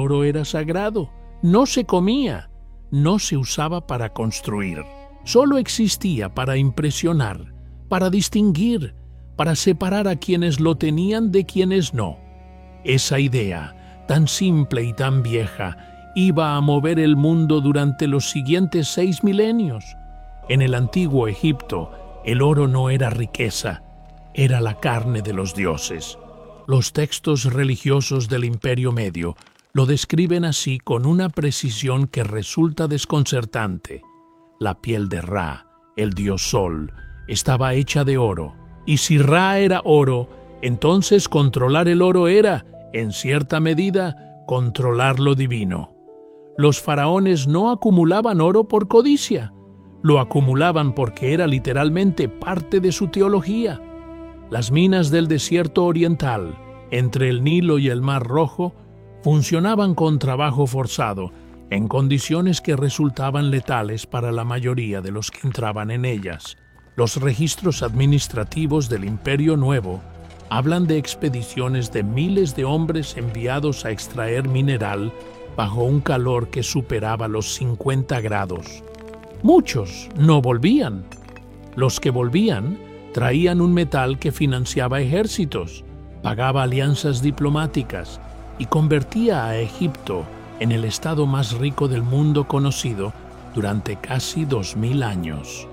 oro era sagrado, no se comía, no se usaba para construir, solo existía para impresionar, para distinguir, para separar a quienes lo tenían de quienes no. Esa idea, tan simple y tan vieja, iba a mover el mundo durante los siguientes 6 milenios. En el antiguo Egipto, el oro no era riqueza, era la carne de los dioses. Los textos religiosos del Imperio Medio lo describen así con una precisión que resulta desconcertante. La piel de Ra, el dios Sol, estaba hecha de oro, y si Ra era oro, entonces controlar el oro era, en cierta medida, controlar lo divino. Los faraones no acumulaban oro por codicia, lo acumulaban porque era literalmente parte de su teología. Las minas del desierto oriental, entre el Nilo y el Mar Rojo, funcionaban con trabajo forzado, en condiciones que resultaban letales para la mayoría de los que entraban en ellas. Los registros administrativos del Imperio Nuevo hablan de expediciones de miles de hombres enviados a extraer mineral bajo un calor que superaba los 50 grados. Muchos no volvían. Los que volvían traían un metal que financiaba ejércitos, pagaba alianzas diplomáticas y convertía a Egipto en el estado más rico del mundo conocido durante casi 2000 años.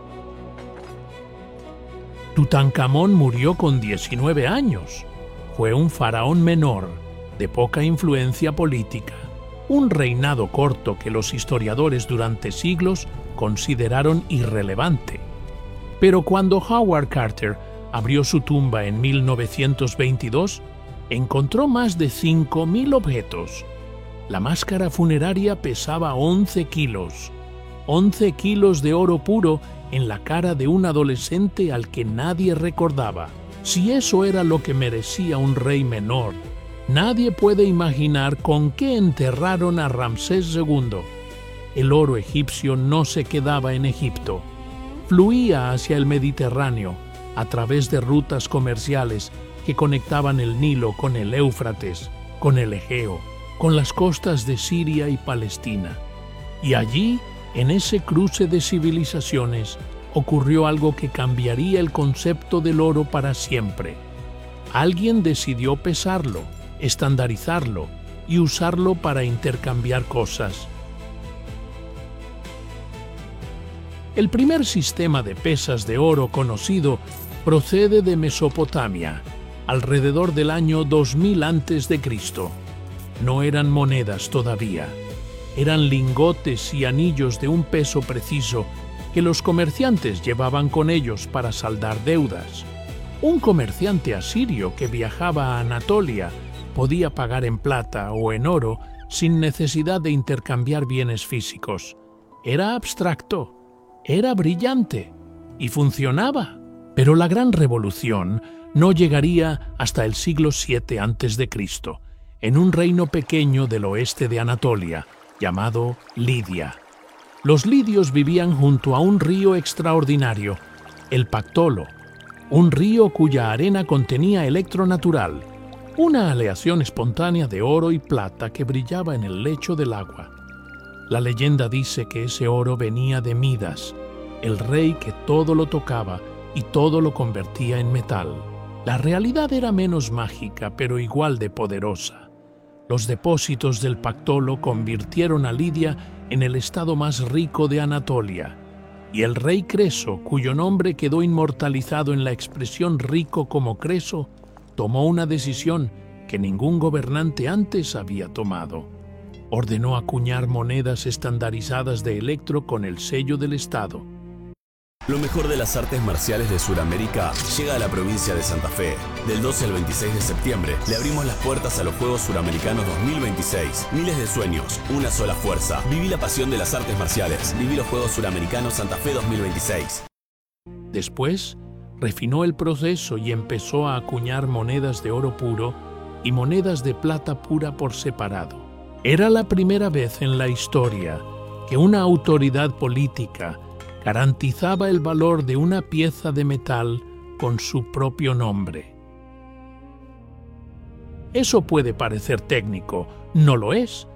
Tutankamón murió con 19 años. Fue un faraón menor, de poca influencia política, un reinado corto que los historiadores durante siglos consideraron irrelevante. Pero cuando Howard Carter abrió su tumba en 1922, encontró más de 5.000 objetos. La máscara funeraria pesaba 11 kilos. 11 kilos de oro puro en la cara de un adolescente al que nadie recordaba. Si eso era lo que merecía un rey menor, nadie puede imaginar con qué enterraron a Ramsés II. El oro egipcio no se quedaba en Egipto. Fluía hacia el Mediterráneo a través de rutas comerciales que conectaban el Nilo con el Éufrates, con el Egeo, con las costas de Siria y Palestina. Y allí, en ese cruce de civilizaciones, ocurrió algo que cambiaría el concepto del oro para siempre. Alguien decidió pesarlo, estandarizarlo y usarlo para intercambiar cosas. El primer sistema de pesas de oro conocido procede de Mesopotamia, alrededor del año 2000 a.C. No eran monedas todavía, eran lingotes y anillos de un peso preciso que los comerciantes llevaban con ellos para saldar deudas. Un comerciante asirio que viajaba a Anatolia podía pagar en plata o en oro sin necesidad de intercambiar bienes físicos. Era abstracto. Era brillante y funcionaba, pero la gran revolución no llegaría hasta el siglo VII a.C., en un reino pequeño del oeste de Anatolia, llamado Lidia. Los lidios vivían junto a un río extraordinario, el Pactolo, un río cuya arena contenía electro natural, una aleación espontánea de oro y plata que brillaba en el lecho del agua. La leyenda dice que ese oro venía de Midas, el rey que todo lo tocaba y todo lo convertía en metal. La realidad era menos mágica, pero igual de poderosa. Los depósitos del Pactolo convirtieron a Lidia en el estado más rico de Anatolia, y el rey Creso, cuyo nombre quedó inmortalizado en la expresión rico como Creso, tomó una decisión que ningún gobernante antes había tomado. Ordenó acuñar monedas estandarizadas de electro con el sello del Estado. Lo mejor de las artes marciales de Sudamérica llega a la provincia de Santa Fe. Del 12 al 26 de septiembre le abrimos las puertas a los Juegos Suramericanos 2026. Miles de sueños, una sola fuerza. Viví la pasión de las artes marciales. Viví los Juegos Suramericanos Santa Fe 2026. Después, refinó el proceso y empezó a acuñar monedas de oro puro y monedas de plata pura por separado. Era la primera vez en la historia que una autoridad política garantizaba el valor de una pieza de metal con su propio nombre. Eso puede parecer técnico, no lo es.